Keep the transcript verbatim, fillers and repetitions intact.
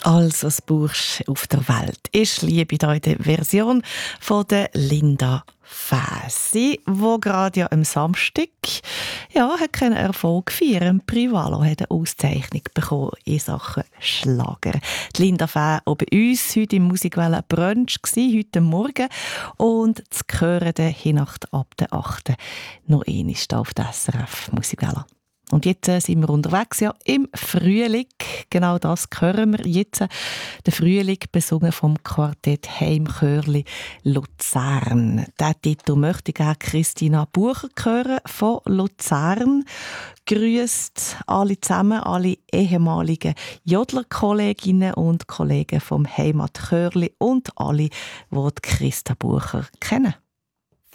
Also das Bursch auf der Welt ist Liebe hier in der Version von der Linda Faesi, wo gerade ja am Samstag ja, hat keinen Erfolg feiern. Privalo hat eine Auszeichnung bekommen in Sachen Schlager. Die Linda Faesi auch bei uns heute im Musikwelle Brunch gsi, heute Morgen. Und zu hören der Hinnacht ab der achten noch einmal hier auf der S R F Musikwelle. Und jetzt äh, sind wir unterwegs ja, im Frühling. Genau das hören wir jetzt. Der Frühling, besungen vom Quartett Heimchörli Luzern. Diesen Titel möchte ich gerne Christina Bucher hören von Luzern. Grüßt alle zusammen, alle ehemaligen Jodler-Kolleginnen und Kollegen vom Heimatchörli und alle, die Christa Bucher kennen.